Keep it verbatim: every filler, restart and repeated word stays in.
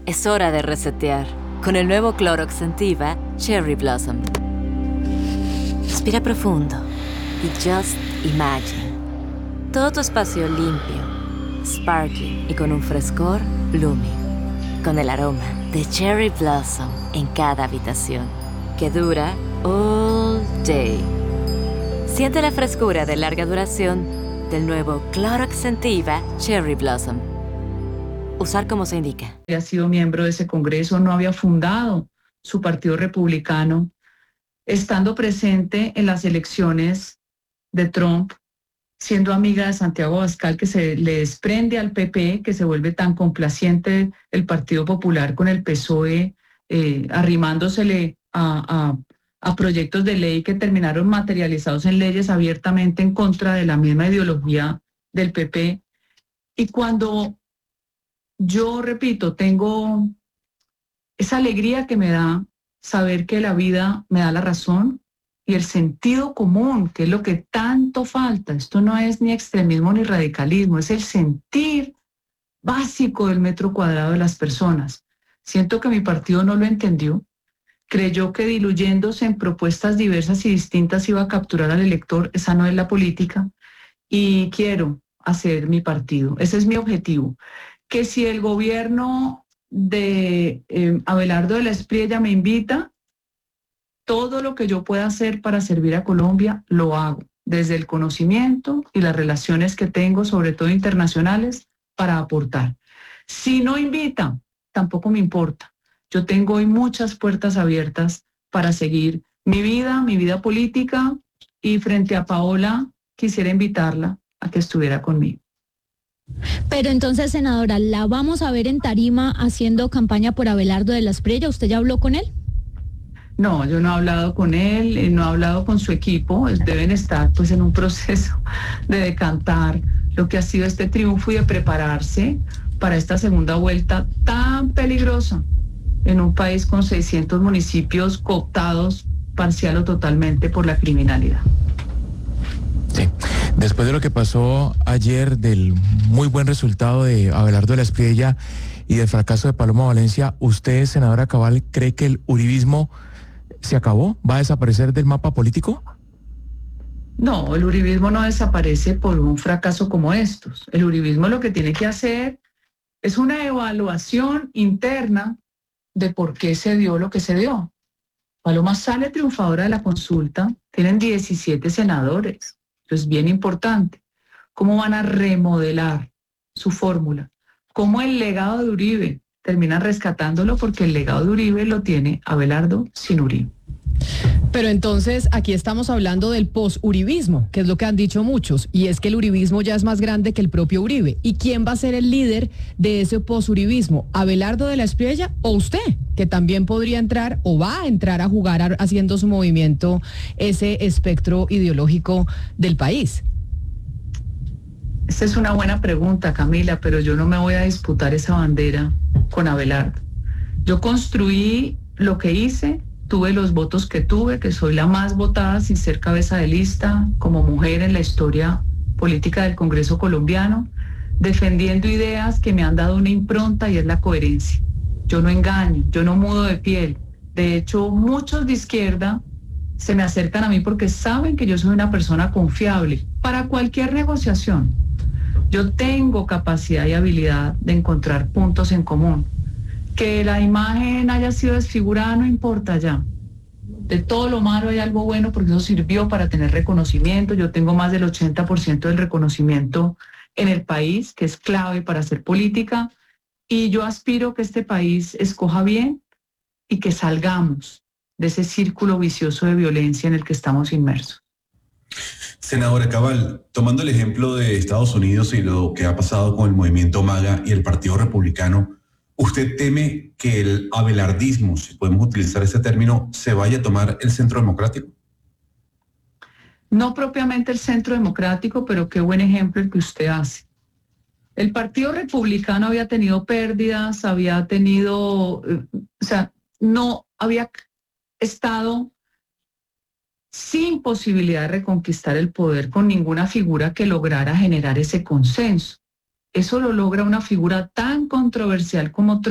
Es hora de resetear con el nuevo Clorox Scentiva Cherry Blossom. Respira profundo y just imagine. Todo tu espacio limpio, sparkling y con un frescor blooming. Con el aroma de Cherry Blossom en cada habitación, que dura all day. Siente la frescura de larga duración del nuevo Clorox Scentiva Cherry Blossom. Usar como se indica. Había sido miembro de ese Congreso, no había fundado su partido republicano, estando presente en las elecciones de Trump, siendo amiga de Santiago Abascal, que se le desprende al P P, que se vuelve tan complaciente el Partido Popular con el P S O E, eh, arrimándosele a, a, a proyectos de ley que terminaron materializados en leyes abiertamente en contra de la misma ideología del P P. Y cuando yo, repito, tengo esa alegría que me da saber que la vida me da la razón y el sentido común, que es lo que tanto falta. Esto no es ni extremismo ni radicalismo, es el sentir básico del metro cuadrado de las personas. Siento que mi partido no lo entendió, creyó que diluyéndose en propuestas diversas y distintas iba a capturar al elector. Esa no es la política y quiero hacer mi partido. Ese es mi objetivo. Que si el gobierno de eh, Abelardo de la Espriella me invita, todo lo que yo pueda hacer para servir a Colombia, lo hago, desde el conocimiento y las relaciones que tengo, sobre todo internacionales, para aportar. Si no invita, tampoco me importa. Yo tengo hoy muchas puertas abiertas para seguir mi vida, mi vida política, y frente a Paola quisiera invitarla a que estuviera conmigo. Pero entonces, senadora, ¿la vamos a ver en tarima haciendo campaña por Abelardo de la Espriella? ¿Usted ya habló con él? No, yo no he hablado con él, no he hablado con su equipo. Deben estar pues en un proceso de decantar lo que ha sido este triunfo y de prepararse para esta segunda vuelta tan peligrosa en un país con seiscientos municipios cooptados parcial o totalmente por la criminalidad. Sí. Después de lo que pasó ayer, del muy buen resultado de Abelardo de la Espriella y del fracaso de Paloma Valencia, ¿usted, senadora Cabal, cree que el uribismo se acabó? ¿Va a desaparecer del mapa político? No, el uribismo no desaparece por un fracaso como estos. El uribismo lo que tiene que hacer es una evaluación interna de por qué se dio lo que se dio. Paloma sale triunfadora de la consulta, tienen diecisiete senadores. Es bien importante. ¿Cómo van a remodelar su fórmula? ¿Cómo el legado de Uribe terminan rescatándolo? Porque el legado de Uribe lo tiene Abelardo sin Uribe. Pero entonces aquí estamos hablando del post-uribismo, que es lo que han dicho muchos, y es que el uribismo ya es más grande que el propio Uribe. ¿Y quién va a ser el líder de ese post-uribismo? ¿Abelardo de la Espriella o usted, que también podría entrar o va a entrar a jugar a, haciendo su movimiento ese espectro ideológico del país? Esta es una buena pregunta, Camila, pero yo no me voy a disputar esa bandera con Abelardo. Yo construí lo que hice, tuve los votos que tuve, que soy la más votada sin ser cabeza de lista como mujer en la historia política del Congreso colombiano, defendiendo ideas que me han dado una impronta y es la coherencia. Yo no engaño, yo no mudo de piel. De hecho, muchos de izquierda se me acercan a mí porque saben que yo soy una persona confiable para cualquier negociación. Yo tengo capacidad y habilidad de encontrar puntos en común. Que la imagen haya sido desfigurada no importa ya. De todo lo malo hay algo bueno porque eso sirvió para tener reconocimiento. Yo tengo más del ochenta por ciento del reconocimiento en el país, que es clave para hacer política. Y yo aspiro que este país escoja bien y que salgamos de ese círculo vicioso de violencia en el que estamos inmersos. Senadora Cabal, tomando el ejemplo de Estados Unidos y lo que ha pasado con el movimiento MAGA y el Partido Republicano, ¿usted teme que el abelardismo, si podemos utilizar ese término, se vaya a tomar el centro democrático? No propiamente el centro democrático, pero qué buen ejemplo el que usted hace. El Partido Republicano había tenido pérdidas, había tenido, eh, o sea, no había estado sin posibilidad de reconquistar el poder con ninguna figura que lograra generar ese consenso. Eso lo logra una figura tan controversial como Trump,